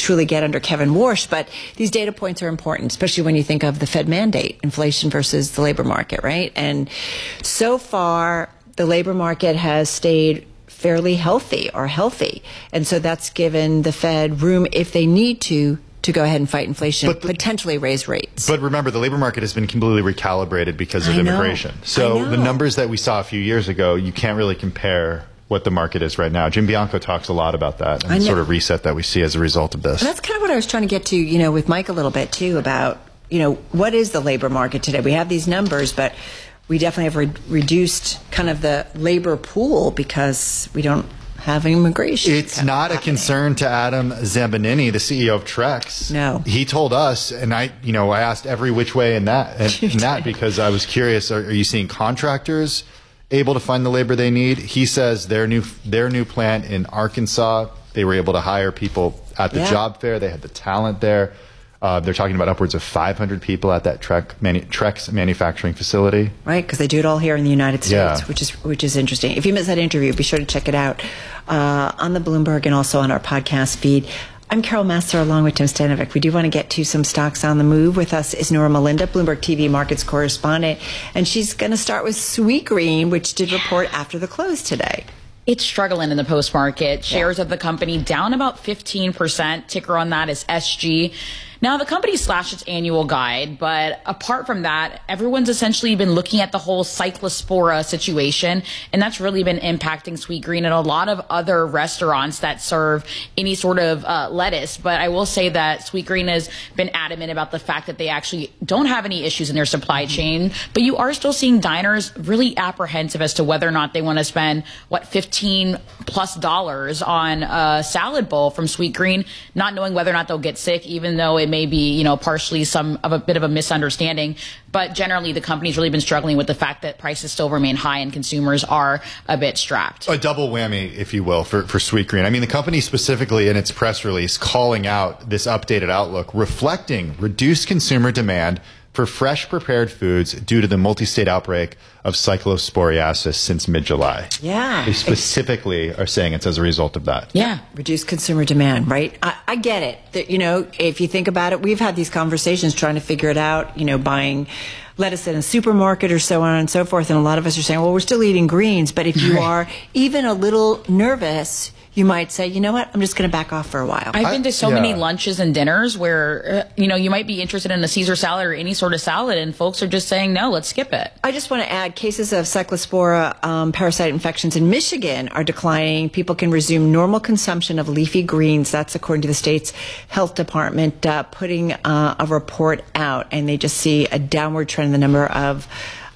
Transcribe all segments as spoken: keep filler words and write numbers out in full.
truly get under Kevin Warsh. But these data points are important, especially when you think of the Fed mandate, inflation versus the labor market, right? And so far, the labor market has stayed fairly healthy or healthy. And so that's given the Fed room, if they need to, to go ahead and fight inflation, but the, potentially raise rates. But remember, the labor market has been completely recalibrated because of I know. immigration. So the numbers that we saw a few years ago, you can't really compare what the market is right now. Jim Bianco talks a lot about that and the sort of reset that we see as a result of this. And that's kind of what I was trying to get to, you know, with Mike a little bit too, about, you know, what is the labor market today? We have these numbers, but we definitely have re- reduced kind of the labor pool because we don't have immigration. It's not a concern to Adam Zambanini, the C E O of Trex. No. He told us, and I, you know, I asked every which way in that, in, in that because I was curious, are, are you seeing contractors able to find the labor they need? He says their new, their new plant in Arkansas, they were able to hire people at the yeah. job fair. They had the talent there. Uh, they're talking about upwards of five hundred people at that Trex, manu- Trex manufacturing facility. Right, because they do it all here in the United States, yeah. which is which is interesting. If you missed that interview, be sure to check it out uh, on the Bloomberg and also on our podcast feed. I'm Carol Massar along with Tim Stanovic. We do want to get to some stocks on the move. With us is Nora Melinda, Bloomberg T V markets correspondent, and she's going to start with Sweetgreen, which did report after the close today. It's struggling in the post-market. Shares yeah. of the company down about fifteen percent. Ticker on that is S G. Now, the company slashed its annual guide, but apart from that, everyone's essentially been looking at the whole Cyclospora situation, and that's really been impacting Sweetgreen and a lot of other restaurants that serve any sort of uh, lettuce. But I will say that Sweetgreen has been adamant about the fact that they actually don't have any issues in their supply chain, but you are still seeing diners really apprehensive as to whether or not they want to spend, what, fifteen plus dollars on a salad bowl from Sweetgreen, not knowing whether or not they'll get sick, even though it may be, you know, partially some of a bit of a misunderstanding. But generally, the company's really been struggling with the fact that prices still remain high and consumers are a bit strapped. A double whammy, if you will, for, for Sweetgreen. I mean, the company specifically in its press release calling out this updated outlook, reflecting reduced consumer demand for fresh prepared foods due to the multi-state outbreak of cyclosporiasis since mid-July. Yeah. They specifically are saying it's as a result of that. Yeah. Reduced consumer demand, right? I, I get it. That, you know, if you think about it, we've had these conversations trying to figure it out, you know, buying lettuce in a supermarket or so on and so forth. And a lot of us are saying, well, we're still eating greens. But if you are even a little nervous, you might say, you know what, I'm just going to back off for a while. I've been to so I, yeah. many lunches and dinners where, uh, you know, you might be interested in a Caesar salad or any sort of salad, and folks are just saying, no, let's skip it. I just want to add, cases of Cyclospora um, parasite infections in Michigan are declining. People can resume normal consumption of leafy greens. That's according to the state's health department uh, putting uh, a report out, and they just see a downward trend in the number of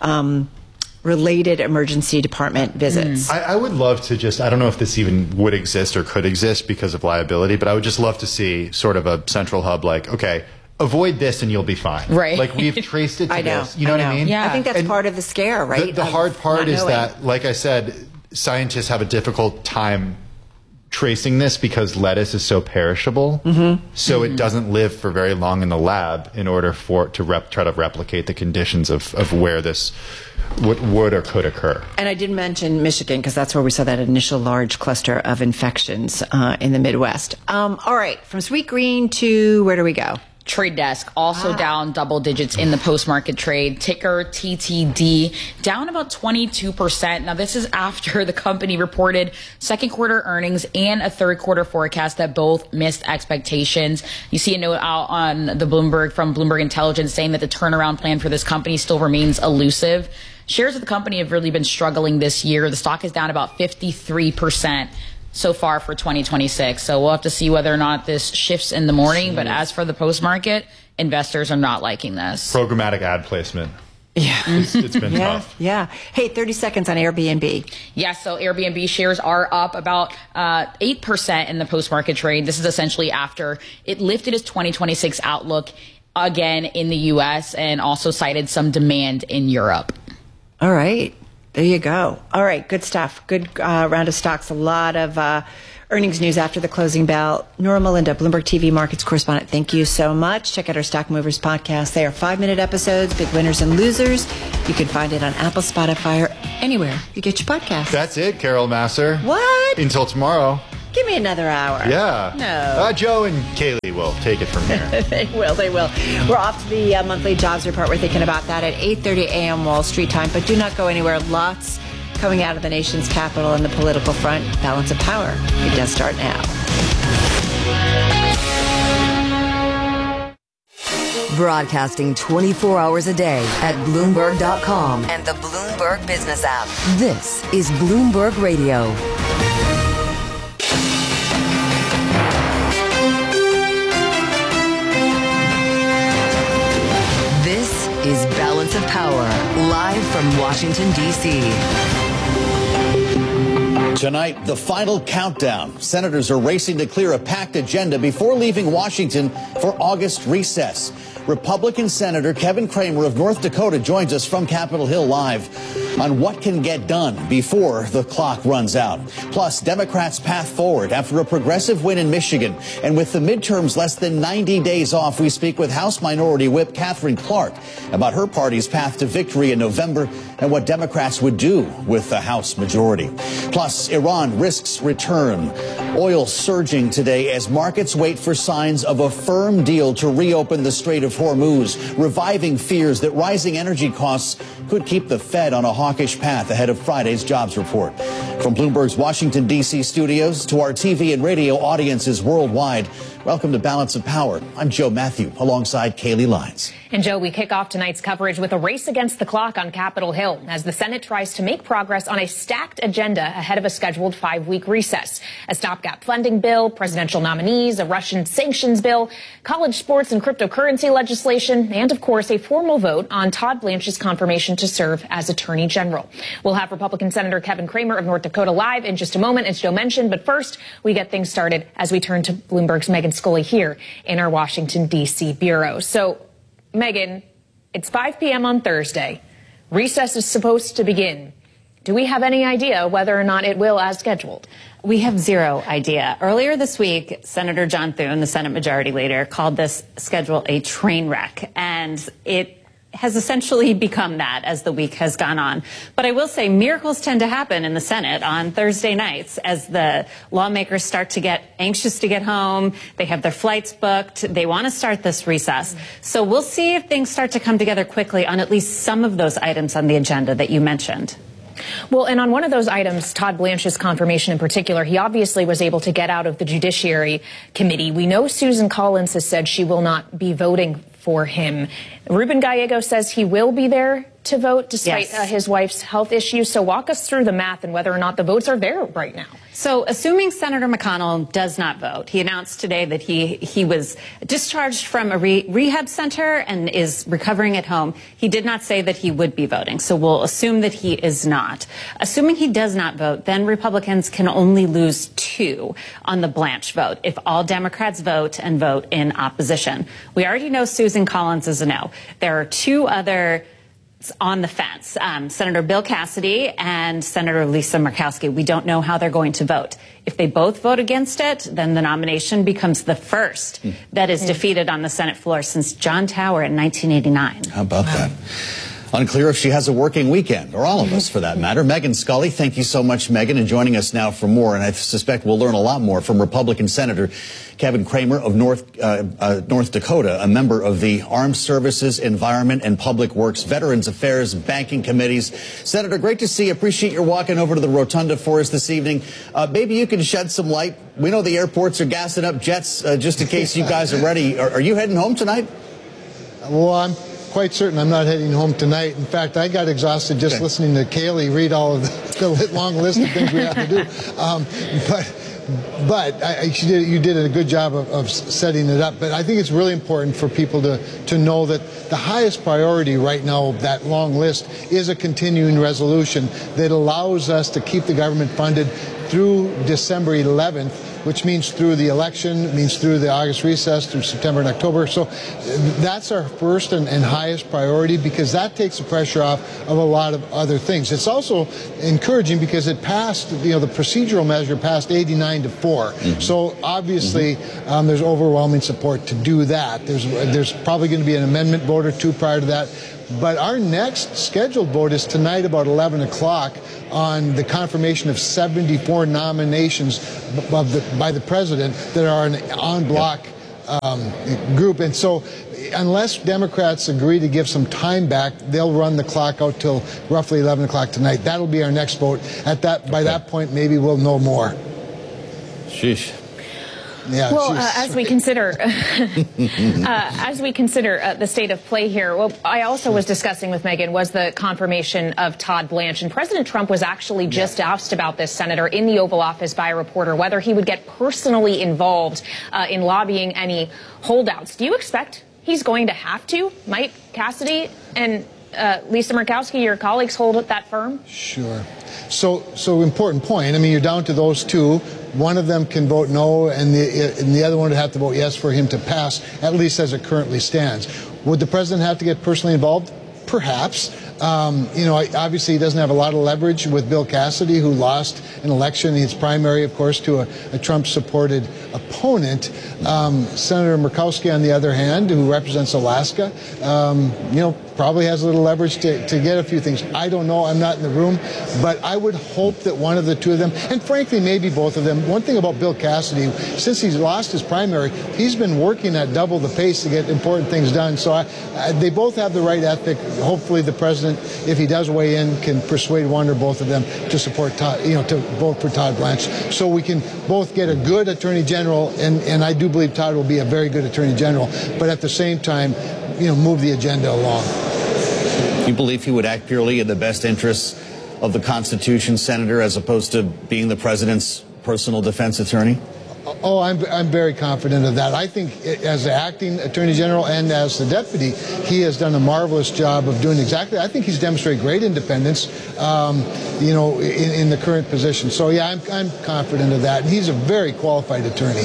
um related emergency department visits. Mm. I, I would love to just, I don't know if this even would exist or could exist because of liability, but I would just love to see sort of a central hub like, okay, avoid this and you'll be fine. Right. Like we've traced it to I know, this. You know, I know what I mean? Yeah. I think that's and part of the scare, right? The, the hard part is knowing. that, like I said, scientists have a difficult time tracing this because lettuce is so perishable. Mm-hmm. So mm-hmm. it doesn't live for very long in the lab in order for it to rep, try to replicate the conditions of, of where this would, would or could occur. And I did mention Michigan because that's where we saw that initial large cluster of infections uh, in the Midwest. Um, all right, from Sweetgreen to where do we go? Trade Desk also ah. down double digits in the post-market trade. Ticker T T D down about twenty-two percent. Now, this is after the company reported second quarter earnings and a third quarter forecast that both missed expectations. You see a note out on the Bloomberg from Bloomberg Intelligence saying that the turnaround plan for this company still remains elusive. Shares of the company have really been struggling this year. The stock is down about fifty-three percent. So far for twenty twenty-six. So we'll have to see whether or not this shifts in the morning. Jeez. But as for the post-market, investors are not liking this. Programmatic ad placement. Yeah. It's, it's been yeah, tough. Yeah. Hey, thirty seconds on Airbnb. Yeah, so Airbnb shares are up about uh, eight percent in the post-market trade. This is essentially after it lifted its twenty twenty-six outlook again in the U S and also cited some demand in Europe. All right. There you go. All right. Good stuff. Good uh, round of stocks. A lot of uh, earnings news after the closing bell. Nora Melinda, Bloomberg T V markets correspondent. Thank you so much. Check out our Stock Movers podcast. They are five-minute episodes, big winners and losers. You can find it on Apple, Spotify, or anywhere you get your podcasts. That's it, Carol Massar. What? Until tomorrow. Give me another hour. Yeah. No. Uh, Joe and Kaylee will take it from here. They will, they will. We're off to the uh, monthly jobs report. We're thinking about that at eight thirty a.m. Wall Street time, but do not go anywhere. Lots coming out of the nation's capital and the political front. Balance of power. It does start now. Broadcasting twenty-four hours a day at Bloomberg dot com and the Bloomberg Business app. This is Bloomberg Radio. This is Balance of Power, live from Washington, D C Tonight, the final countdown. Senators are racing to clear a packed agenda before leaving Washington for August recess. Republican Senator Kevin Cramer of North Dakota joins us from Capitol Hill live on what can get done before the clock runs out. Plus, Democrats' path forward after a progressive win in Michigan. And with the midterms less than ninety days off, we speak with House Minority Whip Katherine Clark about her party's path to victory in November and what Democrats would do with the House majority. Plus, Iran risks return. Oil surging today as markets wait for signs of a firm deal to reopen the Strait of Hormuz, reviving fears that rising energy costs could keep the Fed on a hawkish path ahead of Friday's jobs report. From Bloomberg's Washington, D C studios to our T V and radio audiences worldwide, welcome to Balance of Power. I'm Joe Matthew, alongside Kaylee Lyons. And Joe, we kick off tonight's coverage with a race against the clock on Capitol Hill as the Senate tries to make progress on a stacked agenda ahead of a scheduled five-week recess. A stopgap funding bill, presidential nominees, a Russian sanctions bill, college sports and cryptocurrency legislation, and, of course, a formal vote on Todd Blanche's confirmation to serve as Attorney General. We'll have Republican Senator Kevin Cramer of North Dakota live in just a moment, as Joe mentioned. But first, we get things started as we turn to Bloomberg's Megan Scully here in our Washington, D C bureau. So, Megan, it's five p.m. on Thursday. Recess is supposed to begin. Do we have any idea whether or not it will as scheduled? We have zero idea. Earlier this week, Senator John Thune, the Senate Majority Leader, called this schedule a train wreck, and it has essentially become that as the week has gone on. But I will say miracles tend to happen in the Senate on Thursday nights as the lawmakers start to get anxious to get home. They have their flights booked. They want to start this recess. So we'll see if things start to come together quickly on at least some of those items on the agenda that you mentioned. Well, and on one of those items, Todd Blanche's confirmation in particular, he obviously was able to get out of the Judiciary Committee. We know Susan Collins has said she will not be voting for him. Ruben Gallego says he will be there to vote despite yes. uh, his wife's health issues. So walk us through the math and whether or not the votes are there right now. So assuming Senator McConnell does not vote, he announced today that he he was discharged from a re rehab center and is recovering at home. He did not say that he would be voting, so we'll assume that he is not. Assuming he does not vote, then Republicans can only lose two on the Blanche vote if all Democrats vote and vote in opposition. We already know Susan Collins is a no. There are two other on the fence, um, Senator Bill Cassidy and Senator Lisa Murkowski. We don't know how they're going to vote. If they both vote against it, then the nomination becomes the first mm. that is mm. defeated on the Senate floor since John Tower in nineteen eighty-nine. How about wow. that? Unclear if she has a working weekend, or all of us for that matter. Megan Scully, thank you so much, Megan, and joining us now for more. And I suspect we'll learn a lot more from Republican Senator Kevin Cramer of North, uh, uh, North Dakota, a member of the Armed Services, Environment, and Public Works, Veterans Affairs, Banking Committees. Senator, great to see you. Appreciate your walking over to the rotunda for us this evening. Uh, maybe you can shed some light. We know the airports are gassing up jets uh, just in case you guys are ready. Are, are you heading home tonight? Well, I'm quite certain I'm not heading home tonight. In fact, I got exhausted just okay. listening to Kaylee read all of the, the long list of things we have to do. Um, but but I, she did, you did a good job of, of setting it up. But I think it's really important for people to, to know that the highest priority right now, that long list, is a continuing resolution that allows us to keep the government funded through December eleventh, which means through the election, means through the August recess, through September and October. So that's our first and, and highest priority, because that takes the pressure off of a lot of other things. It's also encouraging because it passed, you know, the procedural measure passed eighty-nine to four. Mm-hmm. So obviously mm-hmm. um, there's overwhelming support to do that. There's, there's probably going to be an amendment vote or two prior to that. But our next scheduled vote is tonight about eleven o'clock on the confirmation of seventy-four nominations of the, by the president that are an en bloc um, group. And so unless Democrats agree to give some time back, they'll run the clock out till roughly eleven o'clock tonight. That'll be our next vote. At that, by that point, maybe we'll know more. Sheesh. Yeah, well, uh, as we consider, uh, as we consider uh, the state of play here, what I also was discussing with Megan was the confirmation of Todd Blanche. And President Trump was actually just yeah. asked about this, Senator, in the Oval Office by a reporter, whether he would get personally involved uh, in lobbying any holdouts. Do you expect he's going to have to? Might Cassidy and uh, Lisa Murkowski, your colleagues, hold that firm? Sure. So, so important point. I mean, you're down to those two. One of them can vote no, and the and the other one would have to vote yes for him to pass, at least as it currently stands. Would the president have to get personally involved? Perhaps. Um, you know, obviously he doesn't have a lot of leverage with Bill Cassidy, who lost an election, his primary, of course, to a, a Trump-supported opponent. Um, Senator Murkowski, on the other hand, who represents Alaska, um, you know, probably has a little leverage to, to get a few things. I don't know. I'm not in the room. But I would hope that one of the two of them, and frankly, maybe both of them. One thing about Bill Cassidy, since he's lost his primary, he's been working at double the pace to get important things done. So I, I, they both have the right ethic. Hopefully the president, if he does weigh in, can persuade one or both of them to support Todd, you know, to vote for Todd Blanche, so we can both get a good attorney general, and, and I do believe Todd will be a very good attorney general, but at the same time, you know, move the agenda along. You believe he would act purely in the best interests of the Constitution, Senator, as opposed to being the president's personal defense attorney? Oh, I'm, I'm very confident of that. I think as the acting attorney general and as the deputy, he has done a marvelous job of doing exactly. I think he's demonstrated great independence, um, you know, in, in the current position. So, yeah, I'm, I'm confident of that. And he's a very qualified attorney.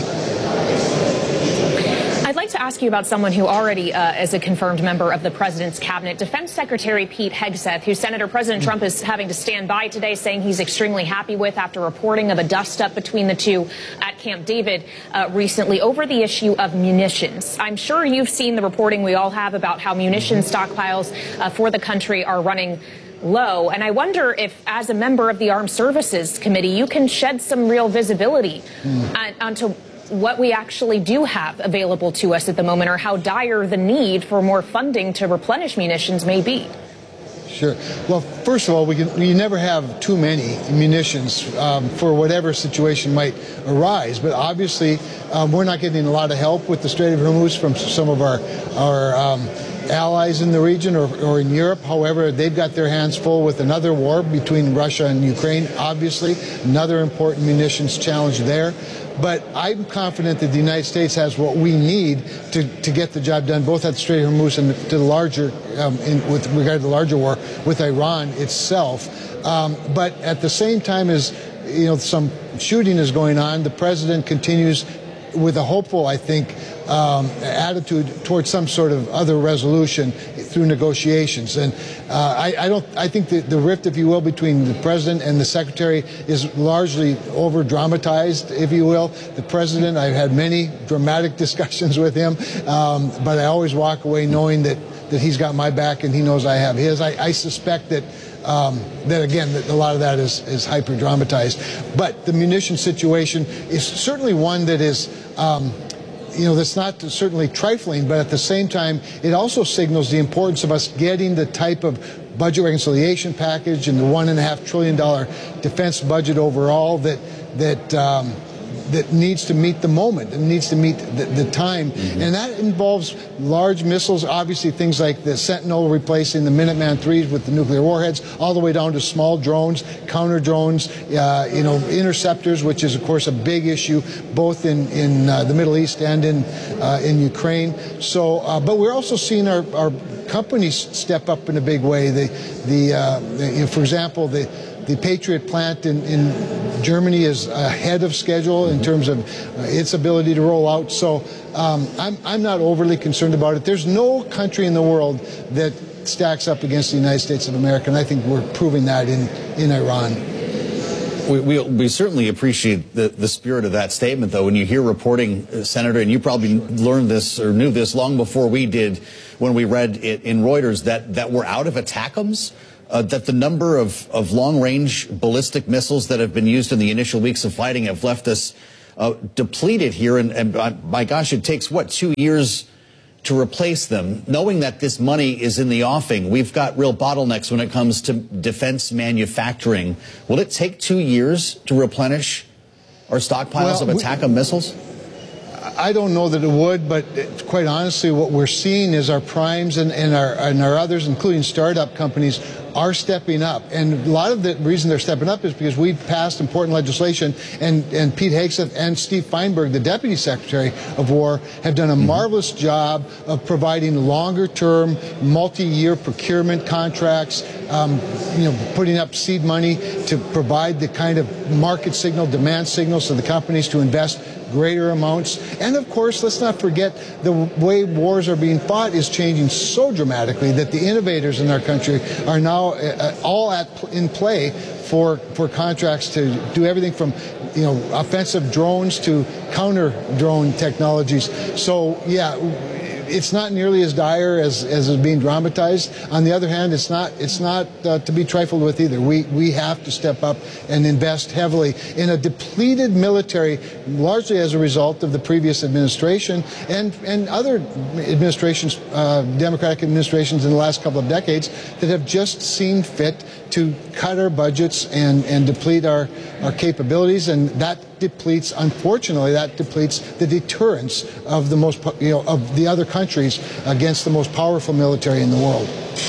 I'd like to ask you about someone who already uh, is a confirmed member of the president's cabinet, Defense Secretary Pete Hegseth, who Senator President Trump is having to stand by today, saying he's extremely happy with after reporting of a dust-up between the two at Camp David uh, recently over the issue of munitions. I'm sure you've seen the reporting we all have about how munitions stockpiles uh, for the country are running low. And I wonder if, as a member of the Armed Services Committee, you can shed some real visibility mm. on, onto what we actually do have available to us at the moment, or how dire the need for more funding to replenish munitions may be. Sure. Well, first of all, we can, you never have too many munitions um, for whatever situation might arise. But obviously, um, we're not getting a lot of help with the Strait of Hormuz from some of our our um, allies in the region or, or in Europe. However, they've got their hands full with another war between Russia and Ukraine, obviously, another important munitions challenge there. But I'm confident that the United States has what we need to, to get the job done, both at the Strait of Hormuz and to the larger, um, in, with regard to the larger war with Iran itself. Um, but at the same time as, you know, some shooting is going on, the president continues with a hopeful, I think, um, attitude towards some sort of other resolution through negotiations. And uh, I, I don't. I think the, the rift, if you will, between the president and the secretary is largely over dramatized, if you will. The president, I've had many dramatic discussions with him, um, but I always walk away knowing that that he's got my back and he knows I have his. I, I suspect that. Um, that again, that a lot of that is, is hyper dramatized. But the munition situation is certainly one that is, um, you know, that's not certainly trifling, but at the same time, it also signals the importance of us getting the type of budget reconciliation package and the one and a half trillion dollar defense budget overall that that. Um, that needs to meet the moment and needs to meet the, the time. Mm-hmm. And that involves large missiles, obviously things like the Sentinel replacing the Minuteman threes with the nuclear warheads, all the way down to small drones, counter drones, uh, you know, interceptors, which is, of course, a big issue both in, in uh, the Middle East and in, uh, in Ukraine. So, uh, but we're also seeing our, our companies step up in a big way. The, the, uh, the you know, for example, the The Patriot plant in, in Germany is ahead of schedule in terms of uh, its ability to roll out. So um, I'm, I'm not overly concerned about it. There's no country in the world that stacks up against the United States of America, and I think we're proving that in, in Iran. We, we, we certainly appreciate the, the spirit of that statement, though. When you hear reporting, uh, Senator, and you probably learned this or knew this long before we did when we read it in Reuters, that, that we're out of ATACMS, uh, that the number of, of long-range ballistic missiles that have been used in the initial weeks of fighting have left us uh, depleted here. And, and uh, my gosh, it takes, what, two years to replace them, knowing that this money is in the offing. We've got real bottlenecks when it comes to defense manufacturing. Will it take two years to replenish our stockpiles well, of ATACMS missiles? I don't know that it would, but quite honestly, what we're seeing is our primes and, and, our, and our others, including startup companies, are stepping up. And a lot of the reason they're stepping up is because we've passed important legislation, and, and Pete Hegseth and Steve Feinberg, the Deputy Secretary of War, have done a mm-hmm. marvelous job of providing longer-term, multi-year procurement contracts, um, you know, putting up seed money to provide the kind of market signal, demand signals to the companies to invest greater amounts. And of course, let's not forget the way wars are being fought is changing so dramatically that the innovators in our country are now uh, all at in play for for contracts to do everything from, you know, offensive drones to counter drone technologies. So yeah, it's not nearly as dire as, as is being dramatized. On the other hand, it's not it's not uh, to be trifled with either. We we have to step up and invest heavily in a depleted military, largely as a result of the previous administration and and other administrations, uh, Democratic administrations in the last couple of decades that have just seen fit to cut our budgets and and deplete our our capabilities, and that depletes, unfortunately, that depletes the deterrence of the most, you know, of the other countries against the most powerful military in the world.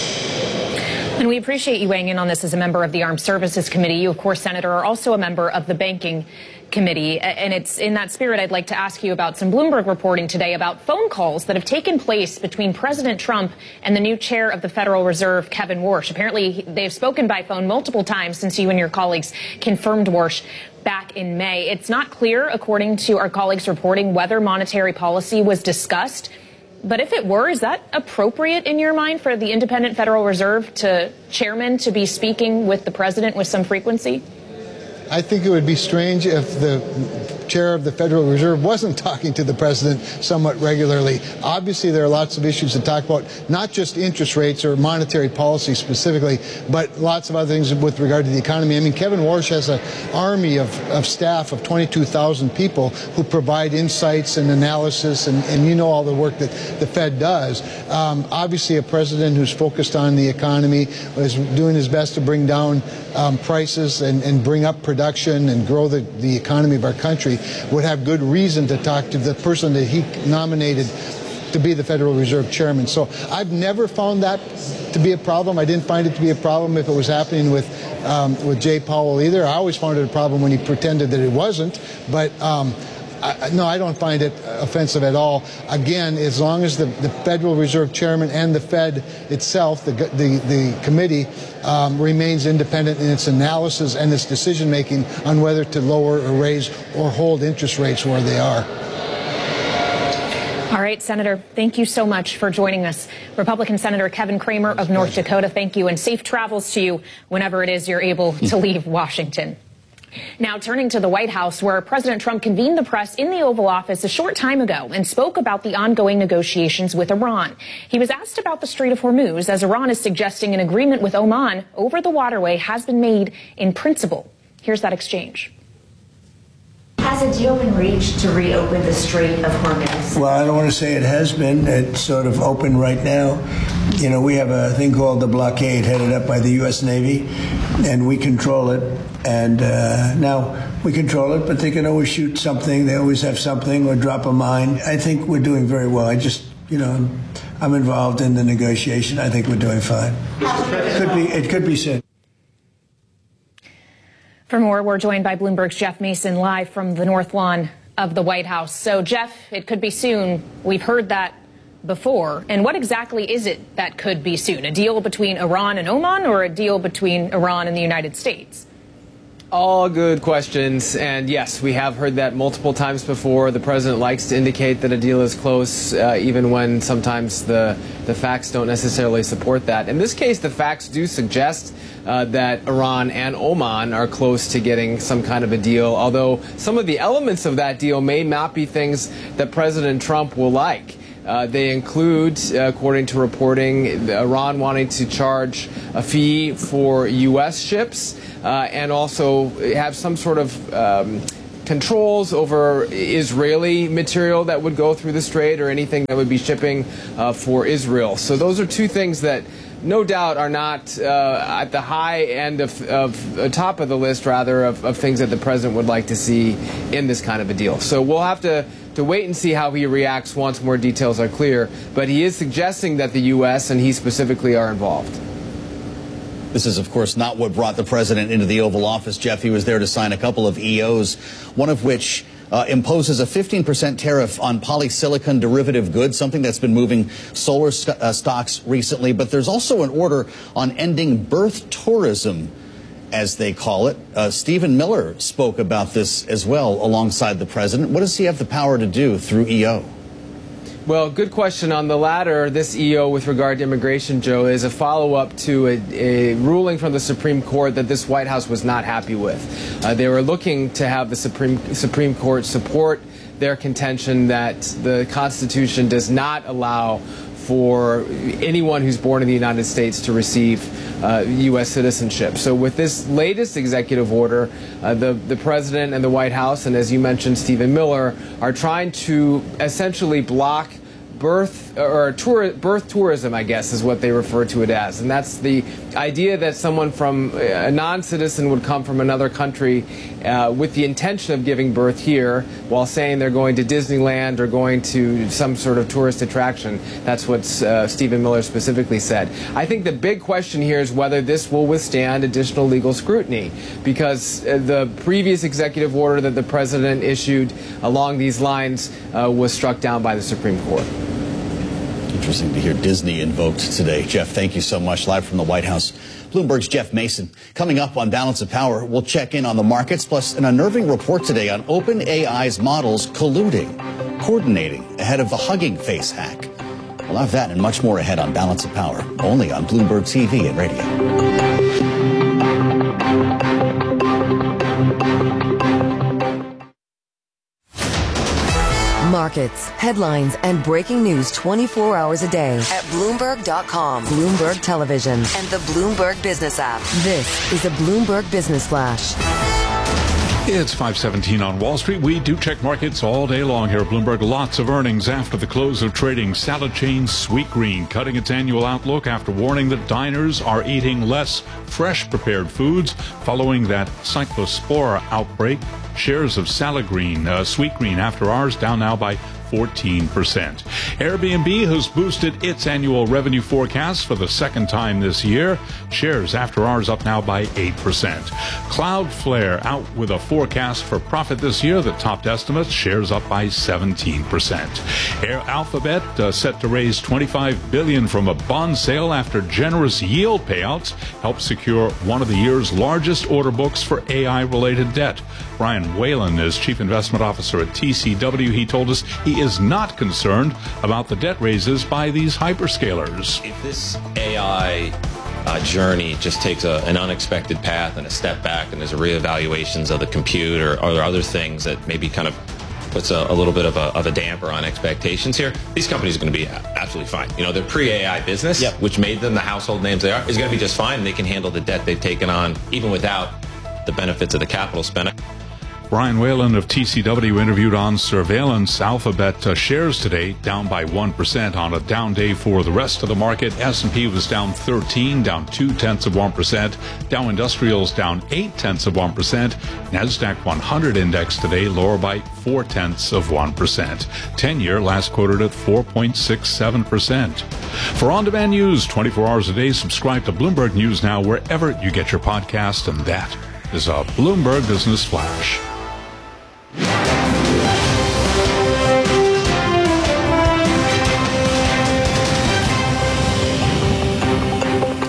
And we appreciate you weighing in on this as a member of the Armed Services Committee. You, of course, Senator, are also a member of the Banking Committee. And it's in that spirit I'd like to ask you about some Bloomberg reporting today about phone calls that have taken place between President Trump and the new chair of the Federal Reserve, Kevin Warsh. Apparently, they've spoken by phone multiple times since you and your colleagues confirmed Warsh back in May. It's not clear, according to our colleagues' reporting, whether monetary policy was discussed. But if it were, is that appropriate in your mind for the independent Federal Reserve to chairman to be speaking with the president with some frequency? I think it would be strange if the chair of the Federal Reserve wasn't talking to the president somewhat regularly. Obviously, there are lots of issues to talk about, not just interest rates or monetary policy specifically, but lots of other things with regard to the economy. I mean, Kevin Warsh has an army of, of staff of twenty-two thousand people who provide insights and analysis, and, and you know all the work that the Fed does. Um, obviously, a president who's focused on the economy is doing his best to bring down um, prices and, and bring up production and grow the, the economy of our country, would have good reason to talk to the person that he nominated to be the Federal Reserve Chairman. So I've never found that to be a problem. I didn't find it to be a problem if it was happening with um, with Jay Powell either. I always found it a problem when he pretended that it wasn't. But um, I, no, I don't find it offensive at all. Again, as long as the, the Federal Reserve Chairman and the Fed itself, the the, the committee, um, remains independent in its analysis and its decision making on whether to lower or raise or hold interest rates where they are. All right, Senator, thank you so much for joining us. Republican Senator Kevin Cramer of North Dakota, thank you, and safe travels to you whenever it is you're able to leave Washington. Now, turning to the White House, where President Trump convened the press in the Oval Office a short time ago and spoke about the ongoing negotiations with Iran. He was asked about the Strait of Hormuz, as Iran is suggesting an agreement with Oman over the waterway has been made in principle. Here's that exchange. Has a deal been reached to reopen the Strait of Hormuz? Well, I don't want to say it has been. It's sort of open right now. You know, we have a thing called the blockade headed up by the U S Navy, and we control it. And uh, now we control it, but they can always shoot something. They always have something or drop a mine. I think we're doing very well. I just, you know, I'm involved in the negotiation. I think we're doing fine. It could be, it could be said. For more, we're joined by Bloomberg's Jeff Mason live from the North Lawn of the White House. So, Jeff, it could be soon. We've heard that before. And what exactly is it that could be soon? A deal between Iran and Oman, or a deal between Iran and the United States? All good questions, and yes, we have heard that multiple times before. The president likes to indicate that a deal is close, uh, even when sometimes the, the facts don't necessarily support that. In this case, the facts do suggest uh, that Iran and Oman are close to getting some kind of a deal, although some of the elements of that deal may not be things that President Trump will like. Uh, they include, uh, according to reporting, Iran wanting to charge a fee for U S ships uh, and also have some sort of um, controls over Israeli material that would go through the strait or anything that would be shipping uh, for Israel. So those are two things that no doubt are not uh, at the high end of, of the top of the list, rather, of, of things that the president would like to see in this kind of a deal. So we'll have to to wait and see how he reacts once more details are clear. But he is suggesting that the U S and he specifically are involved. This is, of course, not what brought the president into the Oval Office, Jeff. He was there to sign a couple of E Os, one of which uh, imposes a fifteen percent tariff on polysilicon derivative goods, something that's been moving solar st uh, stocks recently. But there's also an order on ending birth tourism, as they call it. Uh, Stephen Miller spoke about this as well alongside the president. What does he have the power to do through E O? Well, good question. On the latter, this E O with regard to immigration, Joe, is a follow-up to a, a ruling from the Supreme Court that this White House was not happy with. Uh, they were looking to have the Supreme, Supreme Court support their contention that the Constitution does not allow for anyone who's born in the United States to receive uh, U S citizenship. So with this latest executive order, uh, the, the president and the White House, and as you mentioned, Stephen Miller, are trying to essentially block birth or tour, birth tourism, I guess, is what they refer to it as. And that's the idea that someone from a non-citizen would come from another country uh, with the intention of giving birth here while saying they're going to Disneyland or going to some sort of tourist attraction. That's what uh, Stephen Miller specifically said. I think the big question here is whether this will withstand additional legal scrutiny, because uh, the previous executive order that the president issued along these lines uh, was struck down by the Supreme Court. Interesting to hear Disney invoked today. Jeff, thank you so much. Live from the White House, Bloomberg's Jeff Mason. Coming up on Balance of Power, we'll check in on the markets, plus an unnerving report today on OpenAI's models colluding, coordinating ahead of the Hugging Face hack. We'll have that and much more ahead on Balance of Power, only on Bloomberg T V and radio. Markets, headlines, and breaking news twenty-four hours a day at Bloomberg dot com, Bloomberg Television, and the Bloomberg Business app. This is a Bloomberg Business Flash. It's five seventeen on Wall Street. We do check markets all day long here at Bloomberg. Lots of earnings after the close of trading. Salad chain Sweetgreen cutting its annual outlook after warning that diners are eating less fresh prepared foods following that cyclospora outbreak. Shares of Salad Green, uh, Sweetgreen after hours down now by fourteen percent. Airbnb has boosted its annual revenue forecast for the second time this year. Shares after hours up now by eight percent. Cloudflare out with a forecast for profit this year that topped estimates. Shares up by seventeen percent. Air Alphabet uh, set to raise twenty-five billion dollars from a bond sale after generous yield payouts helped secure one of the year's largest order books for A I-related debt. Brian Whalen is Chief Investment Officer at T C W. He told us he is not concerned about the debt raises by these hyperscalers. If this A I uh, journey just takes a, an unexpected path and a step back and there's a reevaluations of the compute or, or other things that maybe kind of puts a, a little bit of a, of a damper on expectations here, these companies are going to be absolutely fine. You know, their pre-A I business, yep. which made them the household names they are, is going to be just fine. They can handle the debt they've taken on even without the benefits of the capital spend. Brian Whalen of T C W interviewed on surveillance. Alphabet uh, shares today down by one percent on a down day for the rest of the market. S and P was down thirteen, down two-tenths of one percent. Dow Industrials down eight-tenths of one percent. NASDAQ one hundred index today lower by four-tenths of one percent. ten-year last quoted at four point six seven percent. For on-demand news twenty-four hours a day, subscribe to Bloomberg News Now wherever you get your podcast, and that is a Bloomberg Business Flash.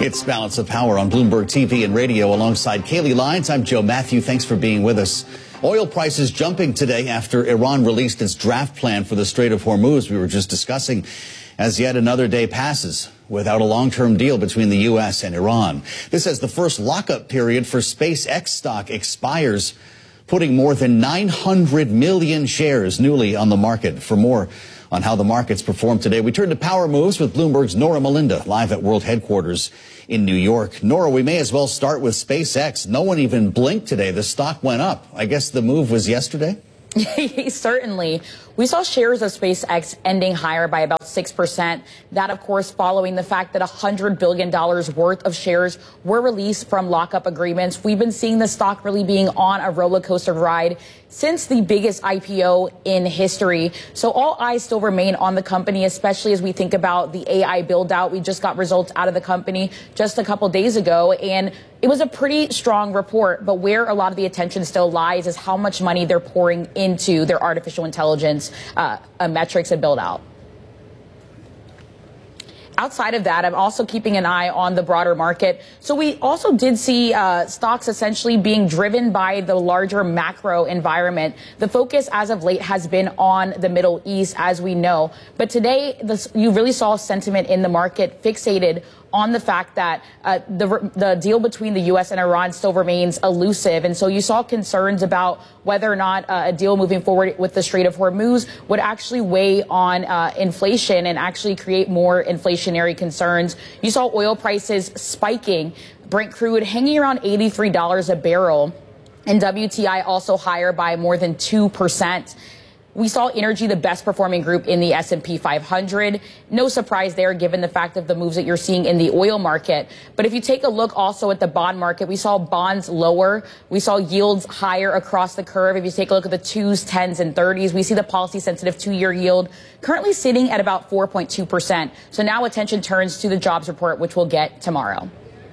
It's Balance of Power on Bloomberg T V and radio alongside Kaylee Lyons. I'm Joe Matthew. Thanks for being with us. Oil prices jumping today after Iran released its draft plan for the Strait of Hormuz we were just discussing, as yet another day passes without a long-term deal between the U S and Iran. This as the first lockup period for SpaceX stock expires, putting more than nine hundred million shares newly on the market. For more on how the markets performed today, we turn to Power Moves with Bloomberg's Nora Melinda, live at World Headquarters in New York. Nora, we may as well start with SpaceX. No one even blinked today. The stock went up. I guess the move was yesterday? Certainly. We saw shares of SpaceX ending higher by about six percent. That, of course, following the fact that one hundred billion dollars worth of shares were released from lockup agreements. We've been seeing the stock really being on a roller coaster ride since the biggest I P O in history. So all eyes still remain on the company, especially as we think about the A I build out. We just got results out of the company just a couple days ago, and it was a pretty strong report. But where a lot of the attention still lies is how much money they're pouring into their artificial intelligence uh, uh, metrics and build out. Outside of that, I'm also keeping an eye on the broader market. So we also did see uh, stocks essentially being driven by the larger macro environment. The focus as of late has been on the Middle East, as we know. But today, this, you really saw sentiment in the market fixated on the fact that uh, the, the deal between the U S and Iran still remains elusive. And so you saw concerns about whether or not uh, a deal moving forward with the Strait of Hormuz would actually weigh on uh, inflation and actually create more inflationary concerns. You saw oil prices spiking, Brent crude hanging around eighty-three dollars a barrel, and W T I also higher by more than two percent. We saw energy the best performing group in the S and P five hundred. No surprise there, given the fact of the moves that you're seeing in the oil market. But if you take a look also at the bond market, we saw bonds lower. We saw yields higher across the curve. If you take a look at the twos, tens, and thirties, we see the policy sensitive two-year yield currently sitting at about four point two percent. So now attention turns to the jobs report, which we'll get tomorrow.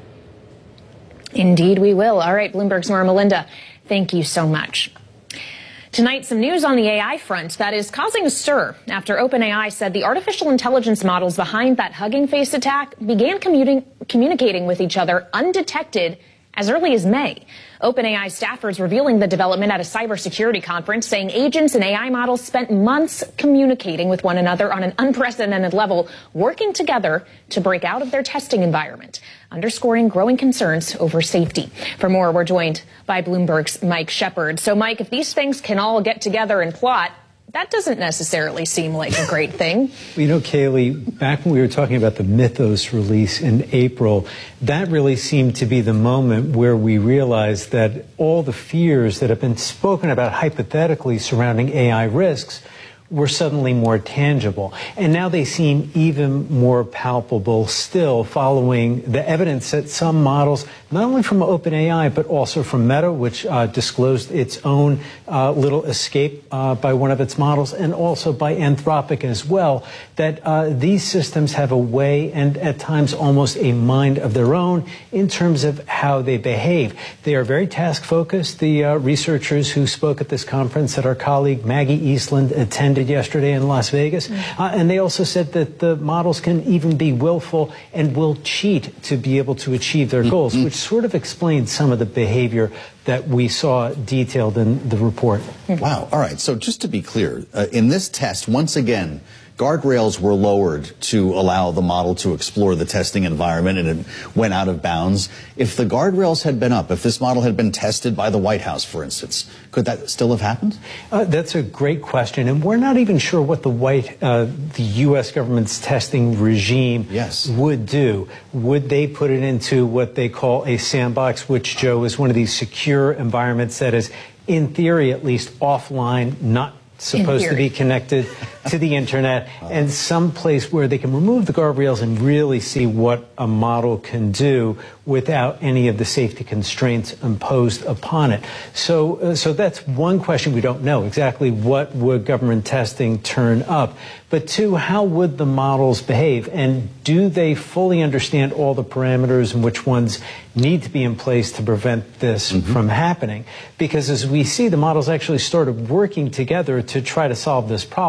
Indeed, we will. All right, Bloomberg's Nora Melinda, thank you so much. Tonight, some news on the A I front that is causing a stir after OpenAI said the artificial intelligence models behind that Hugging Face attack began communicating with each other undetected as early as May. OpenAI staffers revealing the development at a cybersecurity conference, saying agents and A I models spent months communicating with one another on an unprecedented level, working together to break out of their testing environment, underscoring growing concerns over safety. For more, we're joined by Bloomberg's Mike Shepard. So, Mike, if these things can all get together and plot, that doesn't necessarily seem like a great thing. You know, Kaylee, back when we were talking about the Mythos release in April, that really seemed to be the moment where we realized that all the fears that have been spoken about hypothetically surrounding A I risks were suddenly more tangible. And now they seem even more palpable still, following the evidence that some models, not only from OpenAI, but also from Meta, which uh, disclosed its own uh, little escape uh, by one of its models, and also by Anthropic as well, that uh, these systems have a way and at times almost a mind of their own in terms of how they behave. They are very task-focused. The uh, researchers who spoke at this conference that our colleague Maggie Eastland attended yesterday in Las Vegas. Mm-hmm. Uh, and they also said that the models can even be willful and will cheat to be able to achieve their goals, mm-hmm. which sort of explains some of the behavior that we saw detailed in the report. Wow. All right. So just to be clear, uh, in this test, once again, guardrails were lowered to allow the model to explore the testing environment, and it went out of bounds. If the guardrails had been up, if this model had been tested by the White House, for instance, could that still have happened? Uh, that's a great question, and we're not even sure what the White, uh, the U S government's testing regime yes. would do. Would they put it into what they call a sandbox, which, Joe, is one of these secure environments that is, in theory at least, offline, not supposed to be connected to the internet, and some place where they can remove the guardrails and really see what a model can do without any of the safety constraints imposed upon it. So, uh, so that's one question we don't know exactly what would government testing turn up. But two, how would the models behave? And do they fully understand all the parameters and which ones need to be in place to prevent this mm-hmm. from happening? Because as we see, the models actually started working together to try to solve this problem, not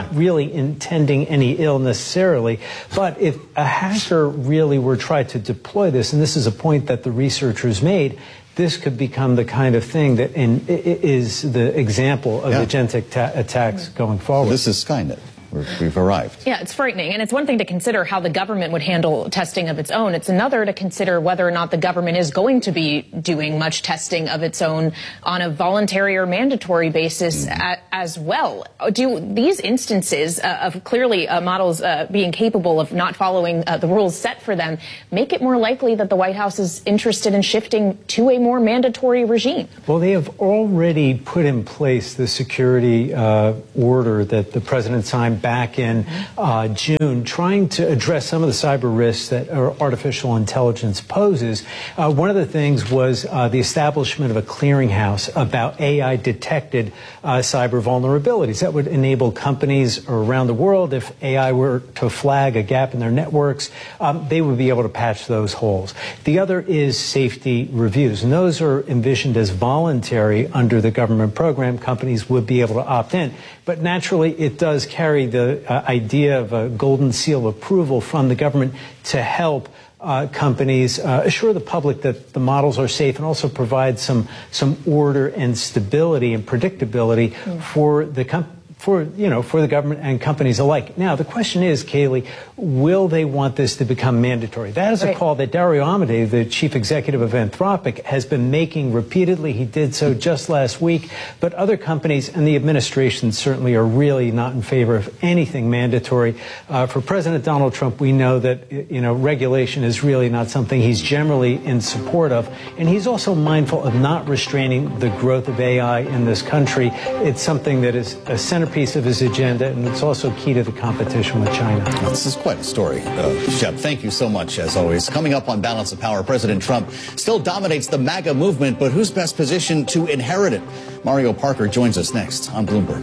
not really intending any ill necessarily. But if a hacker really were trying to deploy this, and this is a point that the researchers made, this could become the kind of thing that in, is the example of yeah. agentic ta- attacks going forward. So this is Skynet. We're, we've arrived. Yeah, it's frightening. And it's one thing to consider how the government would handle testing of its own. It's another to consider whether or not the government is going to be doing much testing of its own on a voluntary or mandatory basis mm. a, as well. Do these instances uh, of clearly uh, models uh, being capable of not following uh, the rules set for them make it more likely that the White House is interested in shifting to a more mandatory regime? Well, they have already put in place the security uh, order that the president signed back in uh, June, trying to address some of the cyber risks that artificial intelligence poses. Uh, one of the things was uh, the establishment of a clearinghouse about A I-detected uh, cyber vulnerabilities. That would enable companies around the world, if A I were to flag a gap in their networks, um, they would be able to patch those holes. The other is safety reviews, and those are envisioned as voluntary under the government program. Companies would be able to opt in. But naturally, it does carry the uh, idea of a golden seal of approval from the government to help uh, companies uh, assure the public that the models are safe and also provide some some order and stability and predictability mm. for the company. For, you know, for the government and companies alike. Now, the question is, Kayleigh, will they want this to become mandatory? That is a right. call that Dario Amodei, the chief executive of Anthropic, has been making repeatedly. He did so just last week. But other companies and the administration certainly are really not in favor of anything mandatory. Uh, for President Donald Trump, we know that, you know, regulation is really not something he's generally in support of. And he's also mindful of not restraining the growth of A I in this country. It's something that is a centerpiece of his agenda, and it's also key to the competition with China. Well, this is quite a story. Uh, Shep, thank you so much, as always. Coming up on Balance of Power, President Trump still dominates the MAGA movement, but who's best positioned to inherit it? Mario Parker joins us next on Bloomberg.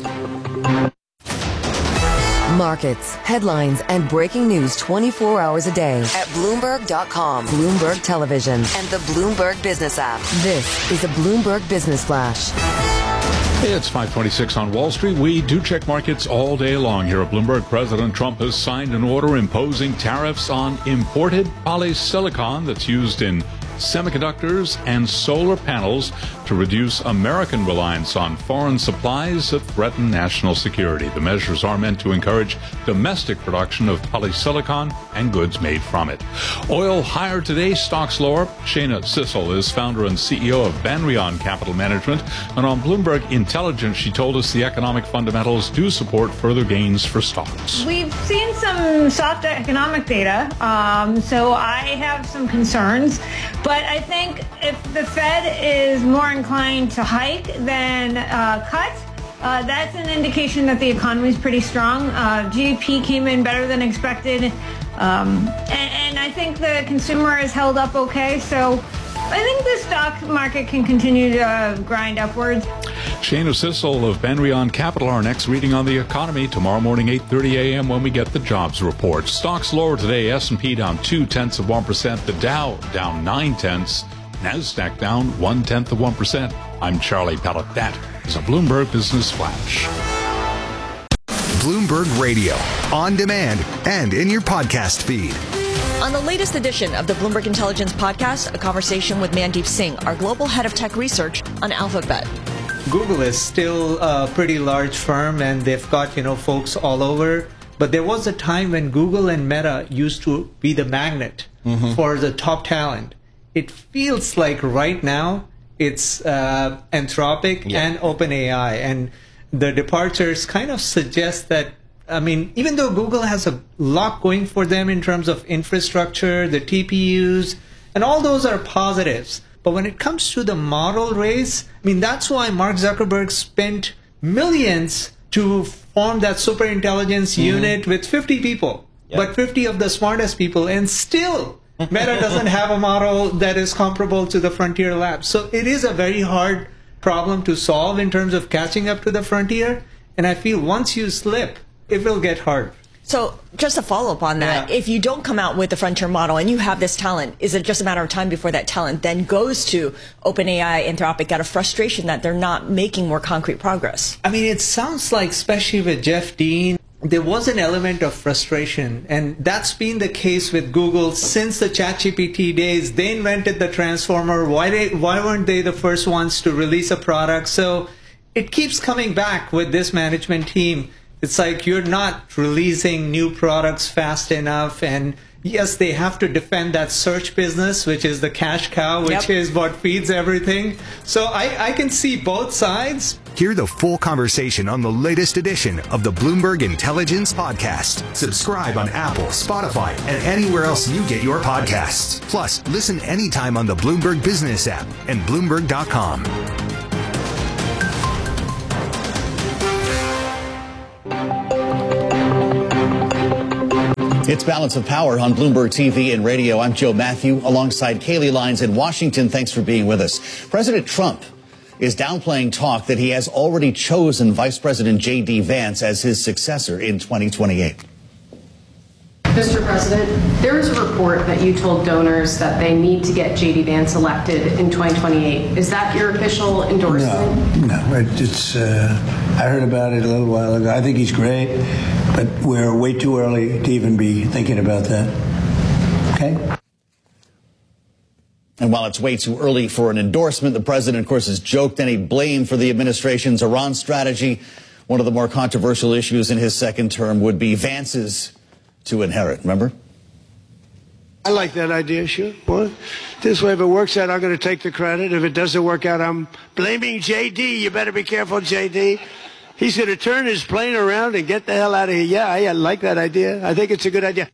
Markets, headlines, and breaking news twenty-four hours a day at Bloomberg dot com, Bloomberg Television, and the Bloomberg Business app. This is a Bloomberg Business Flash. It's five twenty-six on Wall Street. We do check markets all day long here at Bloomberg. President Trump has signed an order imposing tariffs on imported polysilicon that's used in semiconductors and solar panels to reduce American reliance on foreign supplies that threaten national security. The measures are meant to encourage domestic production of polysilicon and goods made from it. Oil higher today, stocks lower. Shana Sissel is founder and C E O of Banrion Capital Management. And on Bloomberg Intelligence, she told us the economic fundamentals do support further gains for stocks. We've seen some soft economic data, um, so I have some concerns. But I think if the Fed is more inclined to hike than uh, cut, uh, that's an indication that the economy is pretty strong. Uh, G D P came in better than expected. Um, and, and I think the consumer has held up okay. So I think the stock market can continue to uh, grind upwards. Shana Sissel of Banrion Capital, our next reading on the economy tomorrow morning, eight thirty a.m. when we get the jobs report. Stocks lower today. S and P down two tenths of one percent. The Dow down nine tenths. NASDAQ down one tenth of one percent. I'm Charlie Pellet. That is a Bloomberg Business Flash. Bloomberg Radio, on demand and in your podcast feed. On the latest edition of the Bloomberg Intelligence podcast, a conversation with Mandeep Singh, our global head of tech research on Alphabet. Google is still a pretty large firm, and they've got, you know, folks all over. But there was a time when Google and Meta used to be the magnet mm-hmm. for the top talent. It feels like right now it's uh, Anthropic yeah. and OpenAI. And the departures kind of suggest that, I mean, even though Google has a lot going for them in terms of infrastructure, the T P Us, and all those are positives. But when it comes to the model race, I mean, that's why Mark Zuckerberg spent millions to form that superintelligence mm-hmm. unit with fifty people, yep. but fifty of the smartest people, and still Meta doesn't have a model that is comparable to the Frontier Labs. So it is a very hard problem to solve in terms of catching up to the frontier. And I feel once you slip, it will get hard. So just a follow-up on that, yeah. if you don't come out with the frontier model and you have this talent, is it just a matter of time before that talent then goes to OpenAI, Anthropic, out of frustration that they're not making more concrete progress? I mean, it sounds like, especially with Jeff Dean, there was an element of frustration, and that's been the case with Google since the ChatGPT days. They invented the transformer. Why they, why weren't they the first ones to release a product? So it keeps coming back with this management team. It's like you're not releasing new products fast enough, and yes, they have to defend that search business, which is the cash cow, which yep. is what feeds everything. So I, I can see both sides. Hear the full conversation on the latest edition of the Bloomberg Intelligence Podcast. Subscribe on Apple, Spotify, and anywhere else you get your podcasts. Plus, listen anytime on the Bloomberg Business app and Bloomberg dot com. It's Balance of Power on Bloomberg T V and radio. I'm Joe Matthew alongside Kaylee Lyons in Washington. Thanks for being with us. President Trump is downplaying talk that he has already chosen Vice President J D Vance as his successor in twenty twenty-eight. Mister President, there is a report that you told donors that they need to get J D Vance elected in twenty twenty-eight. Is that your official endorsement? No, no. It's, uh, I heard about it a little while ago. I think he's great, but we're way too early to even be thinking about that. Okay? And while it's way too early for an endorsement, the president, of course, has joked any blame for the administration's Iran strategy. One of the more controversial issues in his second term would be Vance's to inherit. Remember? I like that idea, sure. Well, this way, if it works out, I'm going to take the credit. If it doesn't work out, I'm blaming J D. You better be careful, J D. He's going to turn his plane around and get the hell out of here. Yeah, I like that idea. I think it's a good idea.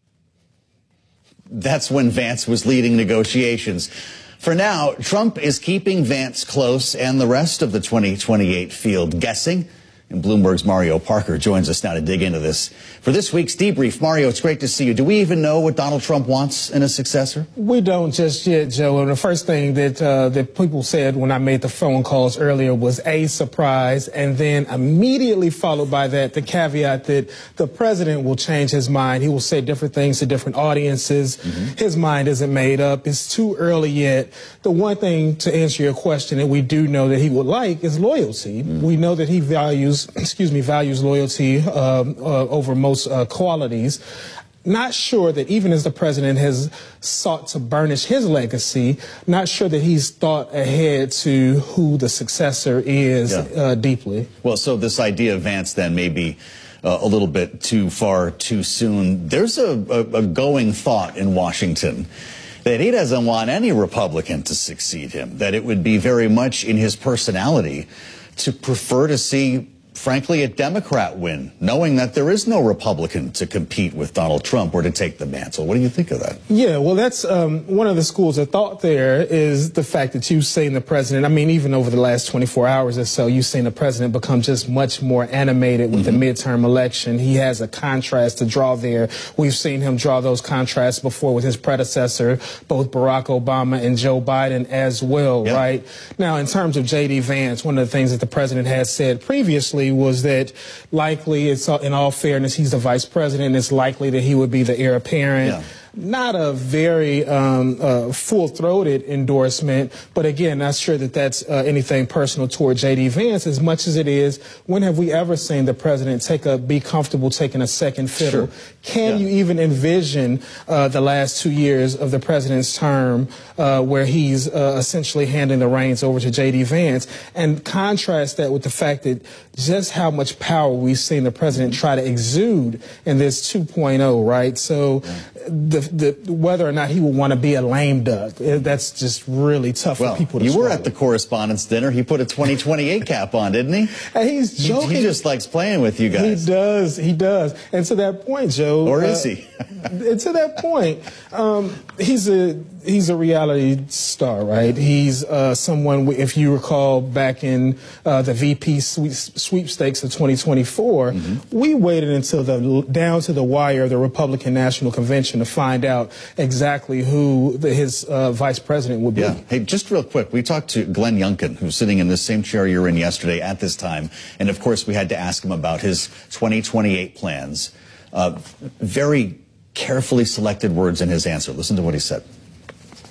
That's when Vance was leading negotiations. For now, Trump is keeping Vance close and the rest of the twenty twenty-eight field guessing. And Bloomberg's Mario Parker joins us now to dig into this. For this week's debrief, Mario, it's great to see you. Do we even know what Donald Trump wants in a successor? We don't just yet, Joe. And the first thing that uh, that people said when I made the phone calls earlier was a surprise, and then immediately followed by that, the caveat that the president will change his mind. He will say different things to different audiences. Mm-hmm. His mind isn't made up. It's too early yet. The one thing, to answer your question, that we do know that he would like is loyalty. Mm-hmm. We know that he values excuse me, values loyalty um, uh, over most uh, qualities. Not sure that even as the president has sought to burnish his legacy, not sure that he's thought ahead to who the successor is yeah. uh, deeply. Well, so this idea of Vance then may be uh, a little bit too far too soon. There's a, a, a going thought in Washington that he doesn't want any Republican to succeed him, that it would be very much in his personality to prefer to see, frankly, a Democrat win, knowing that there is no Republican to compete with Donald Trump or to take the mantle. What do you think of that? Yeah, well, that's um, one of the schools of thought there is the fact that you've seen the president, I mean, even over the last twenty-four hours or so, you've seen the president become just much more animated with mm-hmm. the midterm election. He has a contrast to draw there. We've seen him draw those contrasts before with his predecessor, both Barack Obama and Joe Biden as well, yep. right? Now, in terms of J D Vance, one of the things that the president has said previously was that likely, it's in all fairness, he's the vice president. It's likely that he would be the heir apparent. Yeah. Not a very um, uh, full-throated endorsement, but again, not sure that that's uh, anything personal toward J D Vance as much as it is, when have we ever seen the president take a be comfortable taking a second fiddle? Sure. Can yeah. you even envision uh, the last two years of the president's term uh, where he's uh, essentially handing the reins over to J D Vance, and contrast that with the fact that just how much power we've seen the president try to exude in this two point oh, right? So yeah. the The, whether or not he would want to be a lame duck, that's just really tough well, for people to you swallow. Were at the correspondence dinner. He put a twenty twenty-eight cap on, didn't he? And he's joking. He, he just likes playing with you guys. He does. He does. And to that point, Joe. Or is uh, he? And to that point, um, he's a he's a reality star, right? He's uh, someone, if you recall back in uh, the V P sweep, sweepstakes of twenty twenty-four, mm-hmm. we waited until the down to the wire of the Republican National Convention to find out exactly who the, his uh, vice president would be. Yeah. Hey, just real quick, we talked to Glenn Youngkin, who's sitting in the same chair you were in yesterday at this time, and of course we had to ask him about his twenty twenty-eight plans. Uh, very carefully selected words in his answer. Listen to what he said.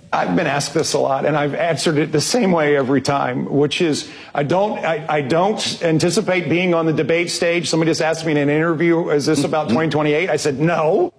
I've been asked this a lot, and I've answered it the same way every time, which is I don't I, I don't anticipate being on the debate stage. Somebody just asked me in an interview, is this about twenty twenty-eight? I said, no.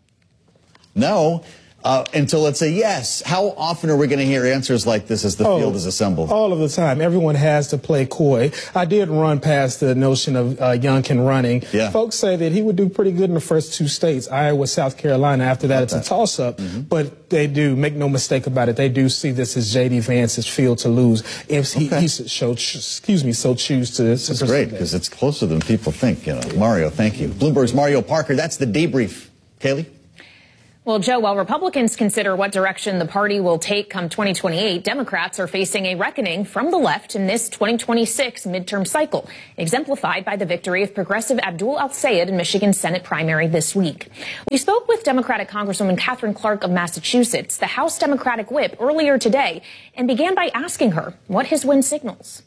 No. Uh, until let's say yes. How often are we going to hear answers like this as the oh, field is assembled? All of the time. Everyone has to play coy. I did run past the notion of uh, Youngkin running. Yeah. Folks say that he would do pretty good in the first two states, Iowa, South Carolina. After that, it's a toss-up. Mm-hmm. But they do, make no mistake about it, they do see this as J D. Vance's field to lose if he, okay. he so, excuse me, so choose to. This is great because it's closer than people think. You know, Mario, thank you. Bloomberg's Mario Parker. That's the debrief. Kaylee? Well, Joe, while Republicans consider what direction the party will take come twenty twenty-eight, Democrats are facing a reckoning from the left in this twenty twenty-six midterm cycle, exemplified by the victory of progressive Abdul El-Sayed in Michigan's Senate primary this week. We spoke with Democratic Congresswoman Katherine Clark of Massachusetts, the House Democratic whip, earlier today, and began by asking her what his win signals.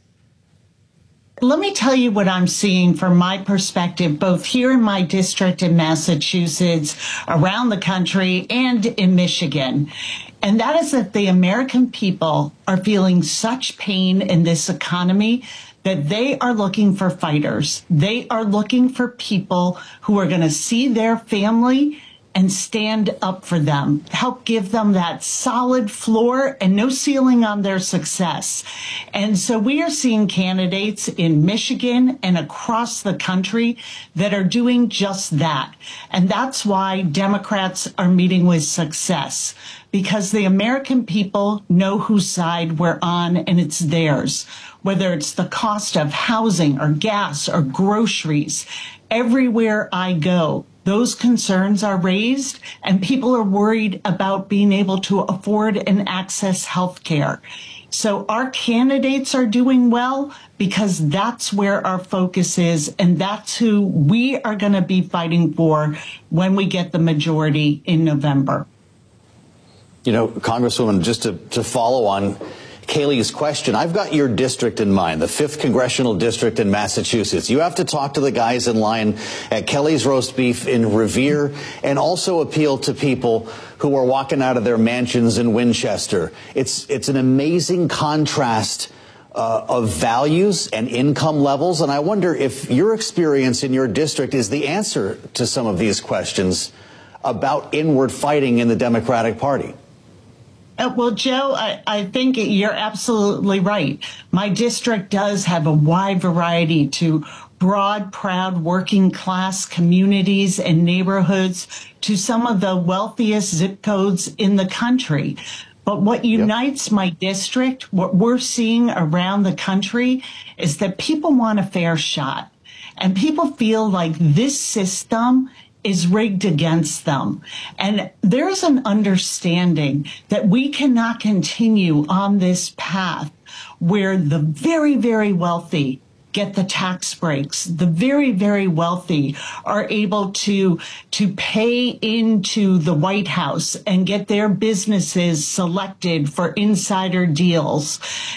Let me tell you what I'm seeing from my perspective, both here in my district in Massachusetts, around the country, and in Michigan. And that is that the American people are feeling such pain in this economy that they are looking for fighters. They are looking for people who are going to see their family and stand up for them, help give them that solid floor and no ceiling on their success. And so we are seeing candidates in Michigan and across the country that are doing just that. And that's why Democrats are meeting with success, because the American people know whose side we're on and it's theirs. Whether it's the cost of housing or gas or groceries, everywhere I go, those concerns are raised and people are worried about being able to afford and access health care. So our candidates are doing well because that's where our focus is, and that's who we are going to be fighting for when we get the majority in November. You know, Congresswoman, just to, to follow on Kaylee's question, I've got your district in mind, the fifth Congressional District in Massachusetts. You have to talk to the guys in line at Kelly's Roast Beef in Revere and also appeal to people who are walking out of their mansions in Winchester. It's, it's an amazing contrast uh, of values and income levels, and I wonder if your experience in your district is the answer to some of these questions about inward fighting in the Democratic Party. Uh, well, Joe, I, I think you're absolutely right. My district does have a wide variety to broad, proud, working class communities and neighborhoods to some of the wealthiest zip codes in the country. But what unites yep. my district, what we're seeing around the country, is that people want a fair shot. And people feel like this system is rigged against them. And there's an understanding that we cannot continue on this path where the very, very wealthy get the tax breaks. The very, very wealthy are able to, to pay into the White House and get their businesses selected for insider deals.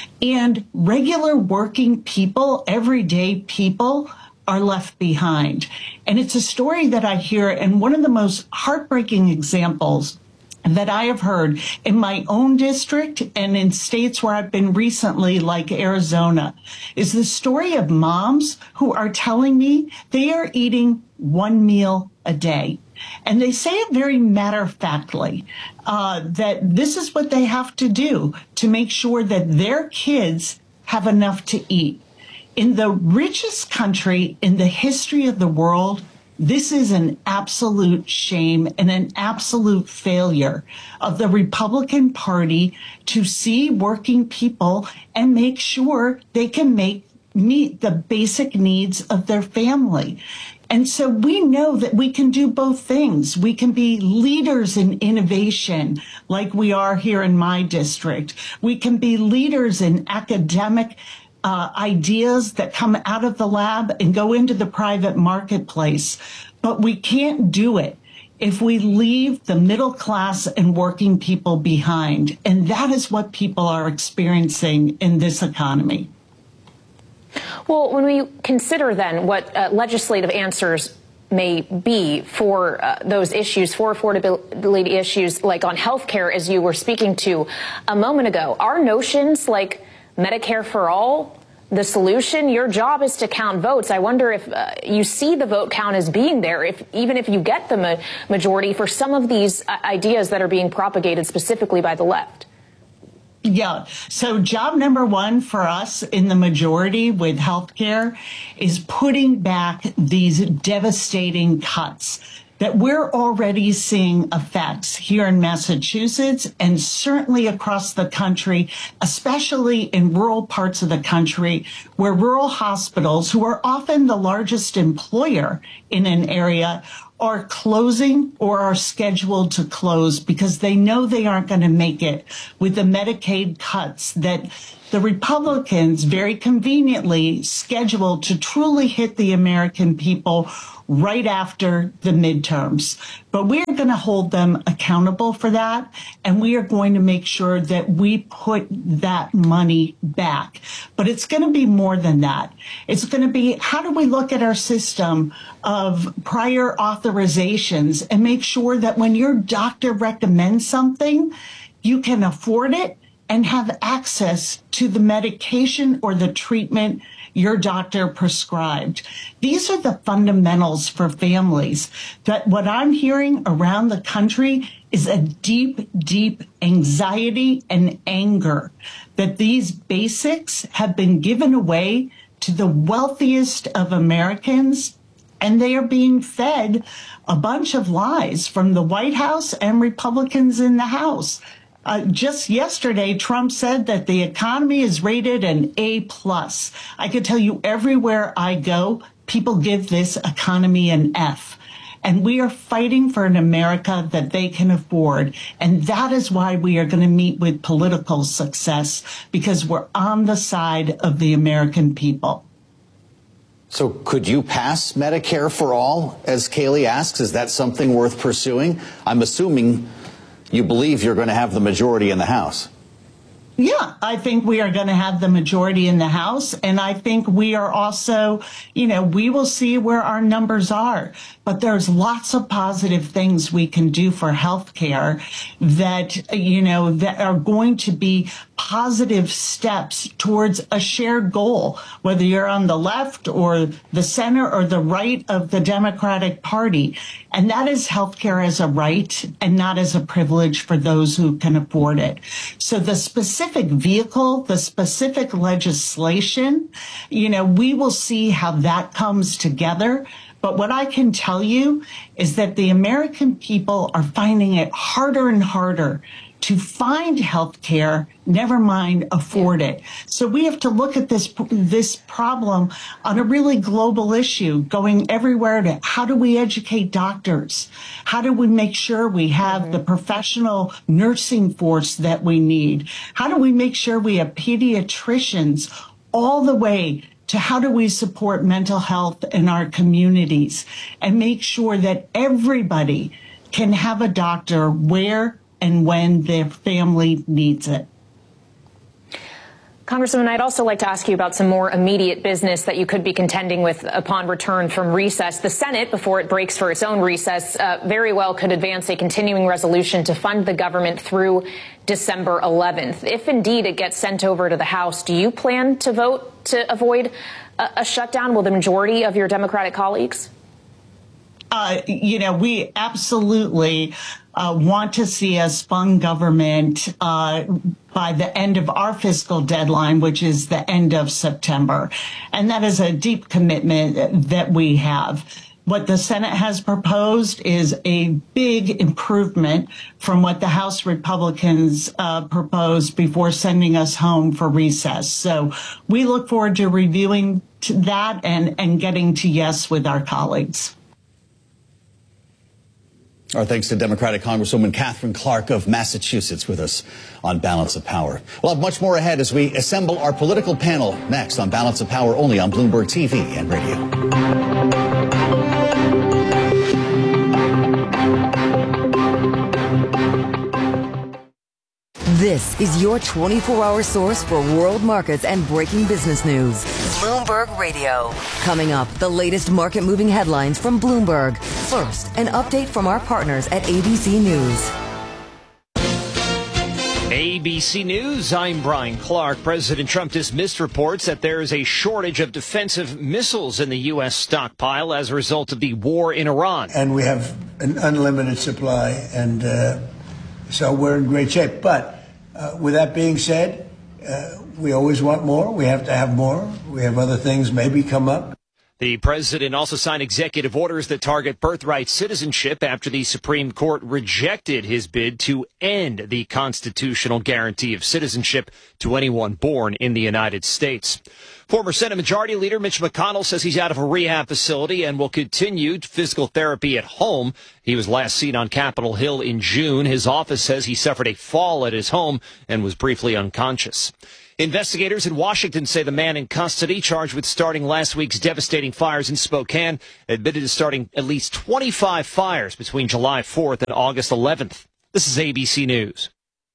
And regular working people, everyday people, are left behind. And it's a story that I hear, and one of the most heartbreaking examples that I have heard in my own district and in states where I've been recently, like Arizona, is the story of moms who are telling me they are eating one meal a day. And they say it very matter-of-factly, uh, that this is what they have to do to make sure that their kids have enough to eat. In the richest country in the history of the world, this is an absolute shame and an absolute failure of the Republican Party to see working people and make sure they can make meet the basic needs of their family. And so we know that we can do both things. We can be leaders in innovation like we are here in my district. We can be leaders in academic Uh, ideas that come out of the lab and go into the private marketplace. But we can't do it if we leave the middle class and working people behind. And that is what people are experiencing in this economy. Well, when we consider then what uh, legislative answers may be for uh, those issues, for affordability issues, like on healthcare, as you were speaking to a moment ago. Are notions like Medicare for all the solution? Your job is to count votes. I wonder if uh, you see the vote count as being there, if even if you get the ma- majority for some of these uh, ideas that are being propagated specifically by the left. Yeah. So job number one for us in the majority with healthcare is putting back these devastating cuts that we're already seeing effects here in Massachusetts and certainly across the country, especially in rural parts of the country where rural hospitals, who are often the largest employer in an area, are closing or are scheduled to close because they know they aren't going to make it with the Medicaid cuts that the Republicans very conveniently scheduled to truly hit the American people right after the midterms. But we are going to hold them accountable for that, and we are going to make sure that we put that money back. But it's going to be more than that. It's going to be, how do we look at our system of prior authorizations and make sure that when your doctor recommends something, you can afford it and have access to the medication or the treatment your doctor prescribed. These are the fundamentals for families. That what I'm hearing around the country is a deep, deep anxiety and anger that these basics have been given away to the wealthiest of Americans, and they are being fed a bunch of lies from the White House and Republicans in the House. Uh, just yesterday, Trump said that the economy is rated an A plus. I can tell you everywhere I go, people give this economy an F. And we are fighting for an America that they can afford. And that is why we are going to meet with political success, because we're on the side of the American people. So could you pass Medicare for all, as Kayleigh asks? Is that something worth pursuing? I'm assuming you believe you're going to have the majority in the House. Yeah, I think we are going to have the majority in the House. And I think we are also, you know, we will see where our numbers are. But there's lots of positive things we can do for healthcare that, you know, that are going to be positive steps towards a shared goal, whether you're on the left or the center or the right of the Democratic Party. And that is healthcare as a right and not as a privilege for those who can afford it. So the specific vehicle, the specific legislation, you know, we will see how that comes together. But what I can tell you is that the American people are finding it harder and harder to find health care, never mind afford it. So we have to look at this this problem on a really global issue, going everywhere to how do we educate doctors? How do we make sure we have mm-hmm. the professional nursing force that we need? How do we make sure we have pediatricians all the way to how do we support mental health in our communities and make sure that everybody can have a doctor where and when their family needs it. Congresswoman, I'd also like to ask you about some more immediate business that you could be contending with upon return from recess. The Senate, before it breaks for its own recess, uh, very well could advance a continuing resolution to fund the government through December eleventh. If indeed it gets sent over to the House, do you plan to vote to avoid a, a shutdown? Will the majority of your Democratic colleagues? Uh, you know, we absolutely uh, want to see us fund government uh, by the end of our fiscal deadline, which is the end of September. And that is a deep commitment that we have. What the Senate has proposed is a big improvement from what the House Republicans uh, proposed before sending us home for recess. So we look forward to reviewing to that and, and getting to yes with our colleagues. Our thanks to Democratic Congresswoman Katherine Clark of Massachusetts with us on Balance of Power. We'll have much more ahead as we assemble our political panel next on Balance of Power, only on Bloomberg T V and radio. This is your twenty-four hour source for world markets and breaking business news. Bloomberg Radio. Coming up, the latest market-moving headlines from Bloomberg. First, an update from our partners at A B C News. A B C News, I'm Brian Clark. President Trump dismissed reports that there is a shortage of defensive missiles in the U S stockpile as a result of the war in Iran. And we have an unlimited supply, and uh, so we're in great shape. But uh, with that being said, uh, we always want more. We have to have more. We have other things maybe come up. The president also signed executive orders that target birthright citizenship after the Supreme Court rejected his bid to end the constitutional guarantee of citizenship to anyone born in the United States. Former Senate Majority Leader Mitch McConnell says he's out of a rehab facility and will continue physical therapy at home. He was last seen on Capitol Hill in June. His office says he suffered a fall at his home and was briefly unconscious. Investigators in Washington say the man in custody charged with starting last week's devastating fires in Spokane admitted to starting at least twenty-five fires between July fourth and August eleventh. This is A B C News.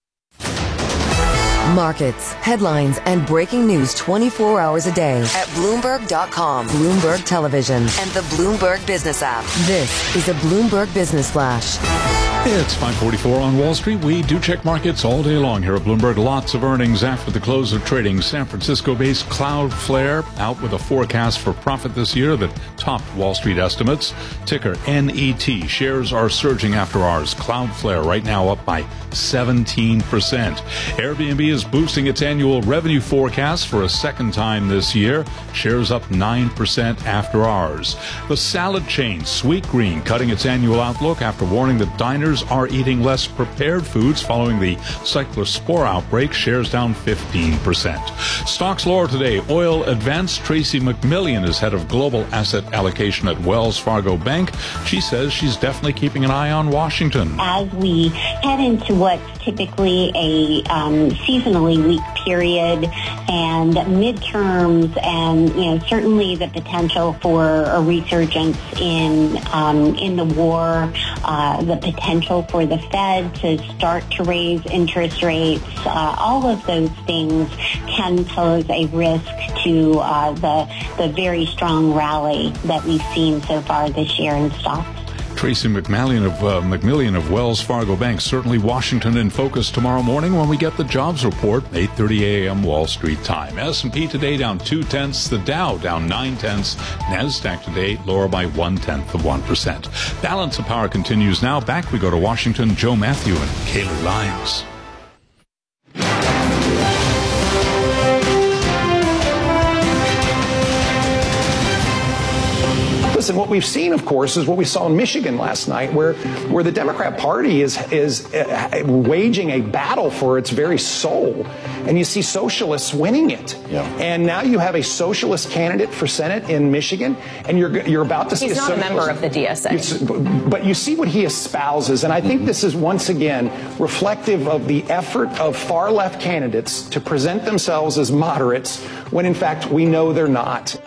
Markets, headlines, and breaking news twenty-four hours a day at Bloomberg dot com, Bloomberg Television, and the Bloomberg Business app. This is a Bloomberg Business Flash. It's five forty-four on Wall Street. We do check markets all day long here at Bloomberg. Lots of earnings after the close of trading. San Francisco-based Cloudflare out with a forecast for profit this year that topped Wall Street estimates. Ticker N E T. Shares are surging after hours. Cloudflare right now up by seventeen percent. Airbnb is boosting its annual revenue forecast for a second time this year. Shares up nine percent after hours. The salad chain Sweetgreen cutting its annual outlook after warning that diners are eating less prepared foods following the cyclospora outbreak. Shares down fifteen percent. Stocks lower today. Oil advanced. Tracy McMillian is head of global asset allocation at Wells Fargo Bank. She says she's definitely keeping an eye on Washington. As we head into what's typically a um, seasonally weak period and midterms, and you know certainly the potential for a resurgence in um, in the war, uh, the potential for the Fed to start to raise interest rates, uh, all of those things can pose a risk to uh, the the very strong rally that we've seen so far this year in stocks. Tracy McMillian of uh, McMillian of Wells Fargo Bank. Certainly Washington in focus tomorrow morning when we get the jobs report, eight thirty a.m. Wall Street time. S and P today down two tenths. The Dow down nine tenths. NASDAQ today lower by one tenth of one percent. Balance of Power continues now. Back we go to Washington. Joe Matthew and Kaylee Lyons. Listen, what we've seen, of course, is what we saw in Michigan last night, where where the Democrat Party is is uh, waging a battle for its very soul, and you see socialists winning it. Yeah. And now you have a socialist candidate for Senate in Michigan, and you're you're about to see. He's a not a member of the D S A. But you see what he espouses, and I think this is once again reflective of the effort of far left candidates to present themselves as moderates when in fact we know they're not.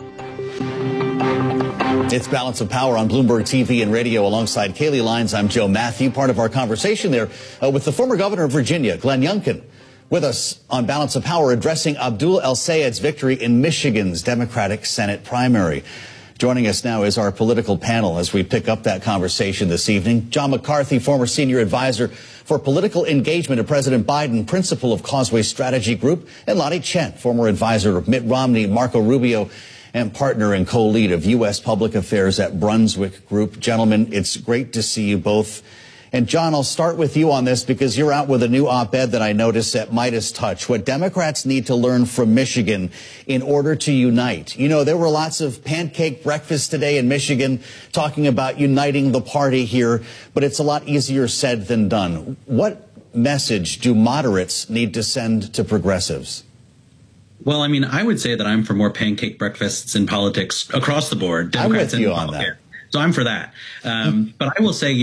It's Balance of Power on Bloomberg T V and radio alongside Kaylee Lyons. I'm Joe Matthew. Part of our conversation there uh, with the former governor of Virginia, Glenn Youngkin, with us on Balance of Power addressing Abdul El-Sayed's victory in Michigan's Democratic Senate primary. Joining us now is our political panel as we pick up that conversation this evening. John McCarthy, former senior advisor for political engagement of President Biden, principal of Causeway Strategy Group, and Lonnie Chen, former advisor of Mitt Romney, Marco Rubio, and partner and co-lead of U S Public Affairs at Brunswick Group. Gentlemen, it's great to see you both. And John, I'll start with you on this because you're out with a new op-ed that I noticed at Midas Touch. What Democrats need to learn from Michigan in order to unite. You know, there were lots of pancake breakfasts today in Michigan talking about uniting the party here, but it's a lot easier said than done. What message do moderates need to send to progressives? Well, I mean, I would say that I'm for more pancake breakfasts in politics across the board. Democrats I'm with you and on that. So I'm for that. Um, but I will say, you know,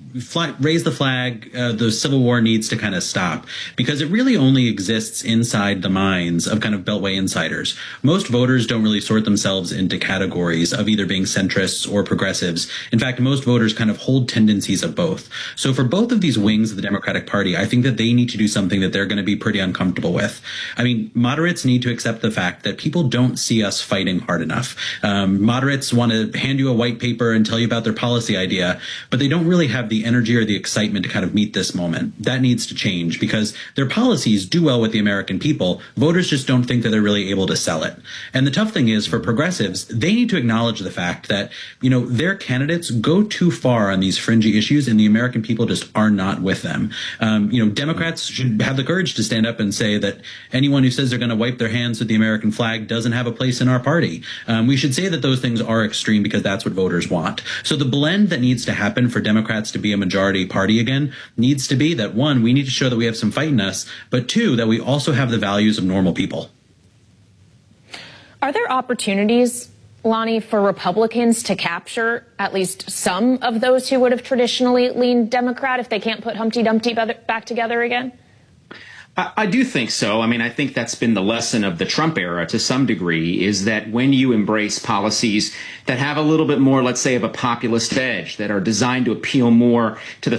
fly, raise the flag. Uh, the Civil War needs to kind of stop, because it really only exists inside the minds of kind of Beltway insiders. Most voters don't really sort themselves into categories of either being centrists or progressives. In fact, most voters kind of hold tendencies of both. So for both of these wings of the Democratic Party, I think that they need to do something that they're going to be pretty uncomfortable with. I mean, moderates need to accept the fact that people don't see us fighting hard enough. Um, moderates want to hand you a white paper and tell you about their policy idea, but they don't really have the energy or the excitement to kind of meet this moment. That needs to change, because their policies do well with the American people. Voters just don't think that they're really able to sell it. And the tough thing is, for progressives, they need to acknowledge the fact that, you know, their candidates go too far on these fringy issues, and the American people just are not with them. Um, you know, Democrats should have the courage to stand up and say that anyone who says they're going to wipe their hands with the American flag doesn't have a place in our party. Um, we should say that those things are extreme, because that's what voters want. So the blend that needs to happen for Democrats to be a majority party again needs to be that, one, we need to show that we have some fight in us, but two, that we also have the values of normal people. Are there opportunities, Lonnie, for Republicans to capture at least some of those who would have traditionally leaned Democrat if they can't put Humpty Dumpty back together again? I do think so. I mean, I think that's been the lesson of the Trump era to some degree, is that when you embrace policies that have a little bit more, let's say, of a populist edge, that are designed to appeal more to the